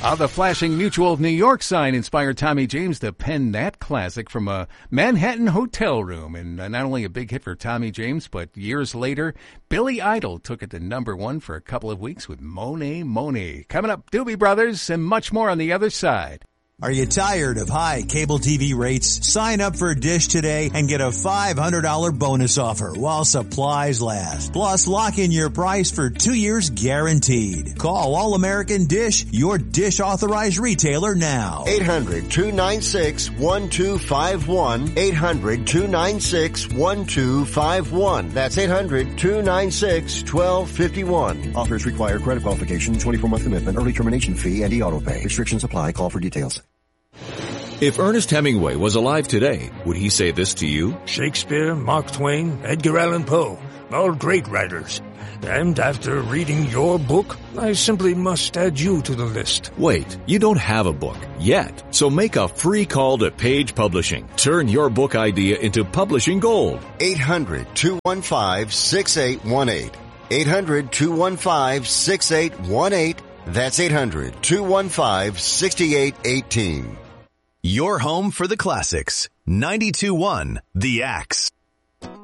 How the flashing Mutual of New York sign inspired Tommy James to pen that classic from a Manhattan hotel room. And not only a big hit for Tommy James, but years later, Billy Idol took it to #1 for a couple of weeks with Monet Monet. Coming up, Doobie Brothers and much more on the other side. Are you tired of high cable TV rates? Sign up for Dish today and get a $500 bonus offer while supplies last. Plus, lock in your price for 2 years guaranteed. Call All American Dish, your Dish authorized retailer now. 800-296-1251. 800-296-1251. That's 800-296-1251. Offers require credit qualification, 24-month commitment, early termination fee, and e-auto pay. Restrictions apply. Call for details. If Ernest Hemingway was alive today, would he say this to you? Shakespeare, Mark Twain, Edgar Allan Poe, all great writers. And after reading your book, I simply must add you to the list. Wait, you don't have a book yet. So make a free call to Page Publishing. Turn your book idea into publishing gold. 800-215-6818. 800-215-6818. That's 800-215-6818. Your home for the classics. 92.1 The Axe.